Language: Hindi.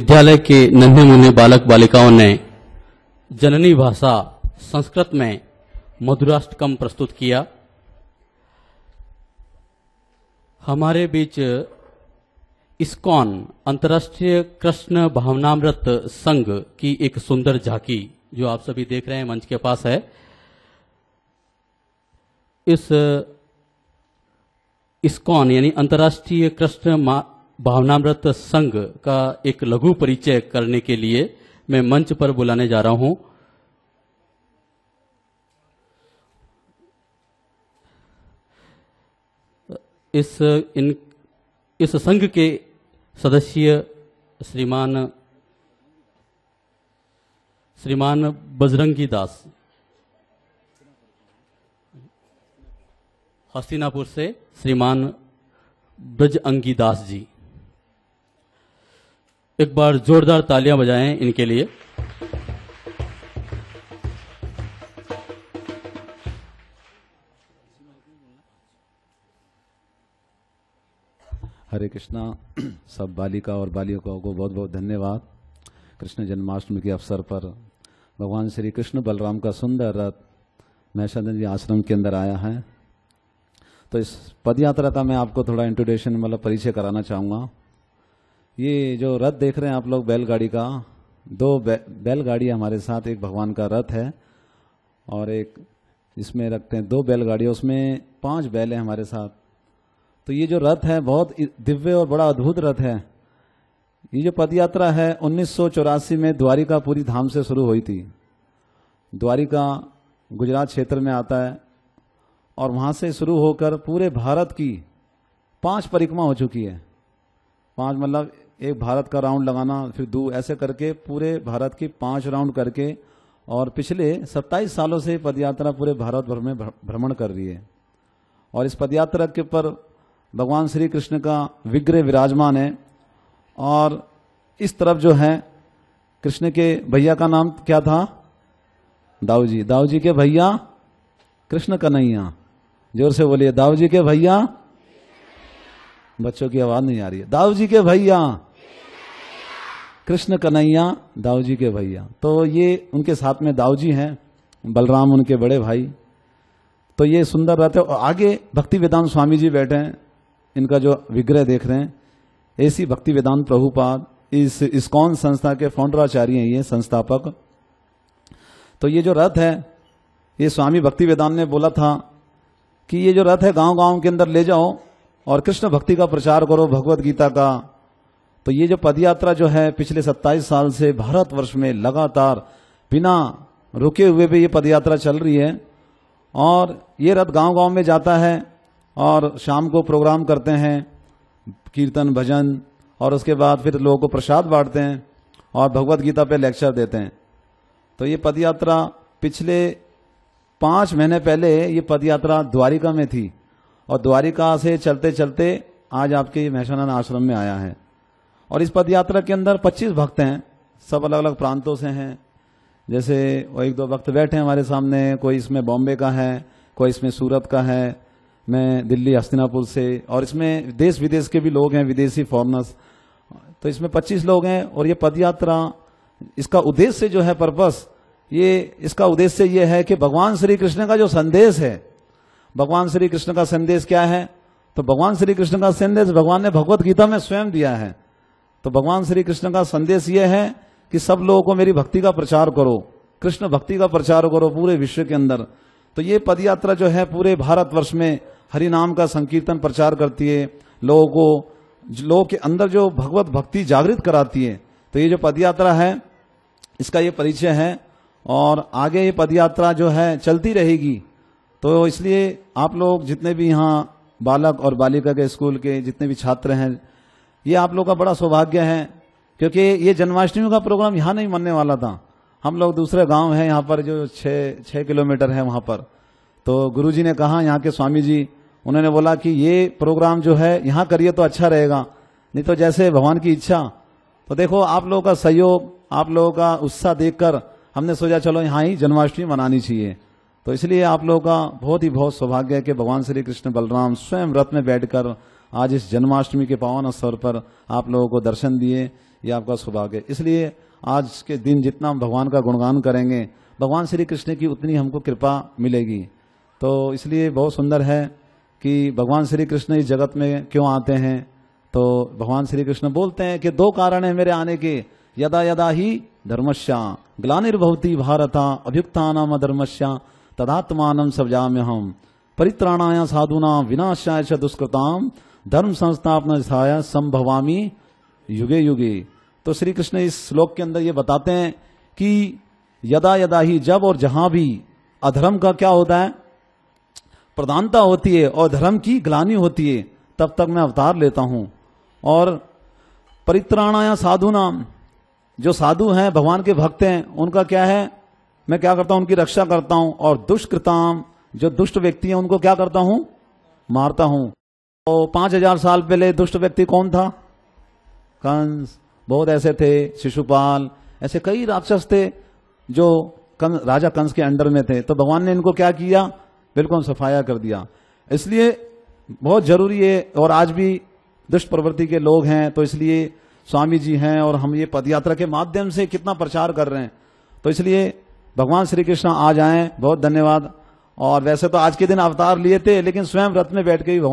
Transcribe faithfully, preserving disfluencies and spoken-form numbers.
विद्यालय के नन्हे मुन्ने बालक बालिकाओं ने जननी भाषा संस्कृत में मधुराष्टकम प्रस्तुत किया। हमारे बीच इस्कॉन अंतर्राष्ट्रीय कृष्ण भावनामृत संघ की एक सुंदर झांकी जो आप सभी देख रहे हैं मंच के पास है। इस इस्कॉन यानी अंतर्राष्ट्रीय कृष्ण भावनामृत संघ का एक लघु परिचय करने के लिए मैं मंच पर बुलाने जा रहा हूं इस इन इस संघ के सदस्य श्रीमान श्रीमान बजरंगी दास हस्तिनापुर से, श्रीमान ब्रज अंगी दास जी। एक बार जोरदार तालियां बजाएं इनके लिए। हरे कृष्णा। सब बालिका और बालिकाओं को बहुत बहुत धन्यवाद। कृष्ण जन्माष्टमी के अवसर पर भगवान श्री कृष्ण बलराम का सुंदर रथ महर्षि आश्रम के अंदर आया है। तो इस पद यात्रा का मैं आपको थोड़ा इंट्रोडक्शन मतलब परिचय कराना चाहूँगा। ये जो रथ देख रहे हैं आप लोग बैलगाड़ी का, दो बै, बैलगाड़ी हमारे साथ, एक भगवान का रथ है और एक इसमें रखते हैं दो बैलगाड़ियाँ, उसमें पांच बैल हैं हमारे साथ। तो ये जो रथ है बहुत दिव्य और बड़ा अद्भुत रथ है। ये जो पद यात्रा है उन्नीस सौ चौरासी में द्वारिकापुरी धाम से शुरू हुई थी। द्वारिका गुजरात क्षेत्र में आता है और वहां से शुरू होकर पूरे भारत की पांच परिक्रमा हो चुकी है। पांच मतलब एक भारत का राउंड लगाना, फिर दो, ऐसे करके पूरे भारत की पांच राउंड करके, और पिछले सत्ताईस सालों से पदयात्रा पूरे भारत भर में भ्रमण कर रही है। और इस पदयात्रा के ऊपर भगवान श्री कृष्ण का विग्रह विराजमान है। और इस तरफ जो है कृष्ण के भैया का नाम क्या था? दाऊ जी। दाऊ जी के भैया कृष्ण कन्हैया। जोर से बोलिए, दाऊ जी के भैया। बच्चों की आवाज नहीं आ रही है। दाऊ जी के भैया कृष्ण कन्हैया, दाऊ जी के भैया। तो ये उनके साथ में दाऊ जी हैं, बलराम उनके बड़े भाई। तो ये सुंदर रहते। और आगे भक्ति वेदांत स्वामी जी बैठे हैं, इनका जो विग्रह देख रहे हैं, ऐसी भक्ति वेदांत प्रभुपाद इस इस्कॉन संस्था के फाउंडराचार्य हैं, ये संस्थापक। तो ये जो रथ है ये स्वामी भक्ति वेदांत ने बोला था कि ये जो रथ है गांव गांव के अंदर ले जाओ और कृष्ण भक्ति का प्रचार करो, भगवत गीता का। तो ये जो पदयात्रा जो है पिछले सत्ताईस साल से भारतवर्ष में लगातार बिना रुके हुए भी ये पदयात्रा चल रही है। और ये रथ गांव गांव में जाता है और शाम को प्रोग्राम करते हैं, कीर्तन भजन, और उसके बाद फिर लोगों को प्रसाद बांटते हैं और भगवत गीता पे लेक्चर देते हैं। तो ये पदयात्रा पिछले पांच महीने पहले ये पदयात्रा द्वारिका में थी और द्वारिका से चलते चलते आज आपके महर्षि आश्रम में आया है। और इस पदयात्रा के अंदर पच्चीस भक्त हैं, सब अलग अलग प्रांतों से हैं। जैसे वो एक दो भक्त बैठे हैं हमारे सामने, कोई इसमें बॉम्बे का है, कोई इसमें सूरत का है, मैं दिल्ली हस्तिनापुर से, और इसमें देश विदेश के भी लोग हैं, विदेशी फॉरनर्स। तो इसमें पच्चीस लोग हैं। और ये पदयात्रा, इसका उद्देश्य जो है, पर्पस, ये इसका उद्देश्य ये है कि भगवान श्री कृष्ण का जो संदेश है, भगवान श्री कृष्ण का संदेश क्या है? तो भगवान श्री कृष्ण का संदेश भगवान ने भगवत गीता में स्वयं दिया है। तो भगवान श्री कृष्ण का संदेश ये है कि सब लोगों को मेरी भक्ति का प्रचार करो, कृष्ण भक्ति का प्रचार करो पूरे विश्व के अंदर। तो ये पदयात्रा जो है पूरे भारतवर्ष में हरि नाम का संकीर्तन प्रचार करती है, लोगों को, लोगों के अंदर जो भगवत भक्ति जागृत कराती है। तो ये जो पदयात्रा है इसका ये परिचय है। और आगे ये पदयात्रा जो है चलती रहेगी। तो इसलिए आप लोग जितने भी यहाँ बालक और बालिका के स्कूल के जितने भी छात्र हैं, ये आप लोग का बड़ा सौभाग्य है, क्योंकि ये जन्माष्टमी का प्रोग्राम यहाँ नहीं मनने वाला था। हम लोग दूसरे गांव हैं यहाँ पर जो छः छः किलोमीटर है वहाँ पर। तो गुरुजी ने कहा, यहाँ के स्वामी जी, उन्होंने बोला कि ये प्रोग्राम जो है यहाँ करिए तो अच्छा रहेगा, नहीं तो जैसे भगवान की इच्छा। तो देखो आप लोगों का सहयोग, आप लोगों का उत्साह देखकर हमने सोचा चलो यहाँ ही जन्माष्टमी मनानी चाहिए। तो इसलिए आप लोगों का बहुत ही बहुत सौभाग्य है कि भगवान श्री कृष्ण बलराम स्वयं रथ में बैठकर आज इस जन्माष्टमी के पावन अवसर पर आप लोगों को दर्शन दिए। ये आपका सौभाग्य है। इसलिए आज के दिन जितना हम भगवान का गुणगान करेंगे, भगवान श्री कृष्ण की उतनी हमको कृपा मिलेगी। तो इसलिए बहुत सुंदर है कि भगवान श्री कृष्ण इस जगत में क्यों आते हैं। तो भगवान श्री कृष्ण बोलते हैं कि दो कारण है मेरे आने के, यदा यदा ही धर्मस्या ग्लानिर्भवति भारत अभ्युत्थानम अधर्मस्या तदात्मानं सृजाम्यहम् परित्राणाय साधूनां विनाशाय च दुष्कृतां धर्म संस्थापनाय संभवामि युगे युगे। तो श्री कृष्ण इस श्लोक के अंदर ये बताते हैं कि यदा यदा ही, जब और जहां भी अधर्म का क्या होता है, प्रधानता होती है और धर्म की ग्लानि होती है, तब तक मैं अवतार लेता हूं। और परित्राणाय साधूनाम, जो साधु हैं, भगवान के भक्त हैं, उनका क्या है, मैं क्या करता हूं, उनकी रक्षा करता हूं। और दुष्कृताम, जो दुष्ट व्यक्ति हैं, उनको क्या करता हूं, मारता हूं। तो पांच हजार साल पहले दुष्ट व्यक्ति कौन था, कंस, बहुत ऐसे थे, शिशुपाल, ऐसे कई राक्षस थे जो कंस, राजा कंस के अंडर में थे। तो भगवान ने इनको क्या किया, बिल्कुल सफाया कर दिया। इसलिए बहुत जरूरी है, और आज भी दुष्ट प्रवृत्ति के लोग हैं, तो इसलिए स्वामी जी हैं और हम ये पदयात्रा के माध्यम से कितना प्रचार कर रहे हैं। तो इसलिए भगवान श्री कृष्ण आ जाएं, बहुत धन्यवाद। और वैसे तो आज के दिन अवतार लिए थे, लेकिन स्वयं रथ में बैठ के ही